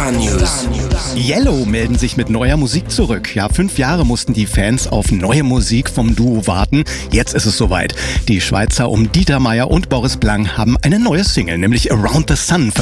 Star News. Yellow melden sich mit neuer Musik zurück. Ja, 5 Jahre mussten die Fans auf neue Musik vom Duo warten. Jetzt ist es soweit. Die Schweizer um Dieter Meier und Boris Blank haben eine neue Single, nämlich Around the Sun,